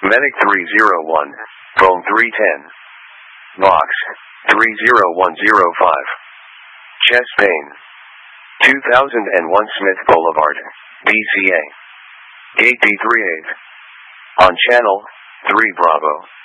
Medic 301, phone 310. Box 30105. Chest pain. 2001 Smith Boulevard, BCA. Gate D38. On channel 3 Bravo.